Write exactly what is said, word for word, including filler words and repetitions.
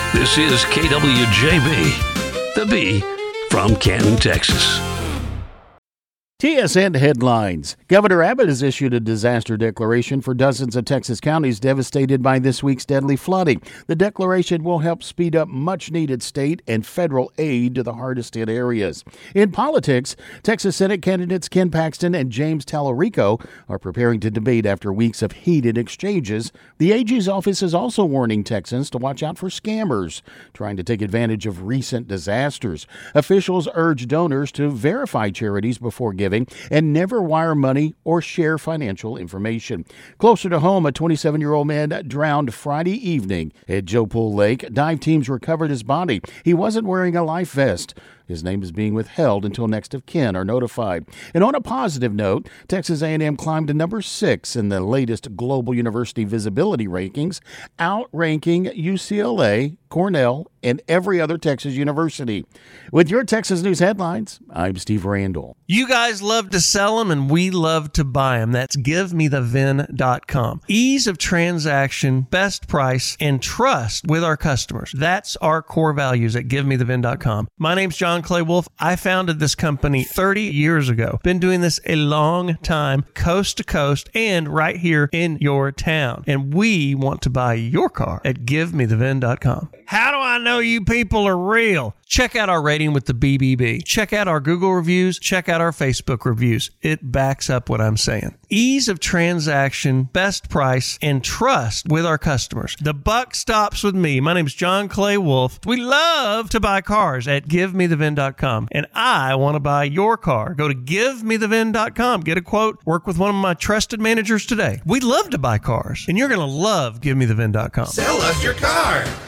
This is K W J B, the B from Canton, Texas. T S N headlines. Governor Abbott has issued a disaster declaration for dozens of Texas counties devastated by this week's deadly flooding. The declaration will help speed up much-needed state and federal aid to the hardest-hit areas. In politics, Texas Senate candidates Ken Paxton and James Tallarico are preparing to debate after weeks of heated exchanges. The A G's office is also warning Texans to watch out for scammers trying to take advantage of recent disasters. Officials urge donors to verify charities before giving and never wire money or share financial information. Closer to home, a twenty-seven-year-old man drowned Friday evening at Joe Pool Lake. Dive teams recovered his body. He wasn't wearing a life vest. His name is being withheld until next of kin are notified. And on a positive note, Texas A and M climbed to number six in the latest Global University Visibility Rankings, outranking U C L A, Cornell, and every other Texas university. With your Texas News headlines, I'm Steve Randall. You guys love to sell them, and we love to buy them. That's give me the vin dot com. Ease of transaction, best price, and trust with our customers. That's our core values at give me the vin dot com. My name's John Clay Wolf. I founded this company thirty years ago. Been doing this a long time, coast to coast, and right here in your town. And we want to buy your car at give me the vin dot com. How do I know you people are real? Check out our rating with the B B B. Check out our Google reviews. Check out our Facebook reviews. It backs up what I'm saying. Ease of transaction, best price, and trust with our customers. The buck stops with me. My name's John Clay Wolf. We love to buy cars at give me the vin dot com, and I want to buy your car. Go to give me the vin dot com. Get a quote. Work with one of my trusted managers today. We love to buy cars, and you're going to love give me the vin dot com. Sell us your car.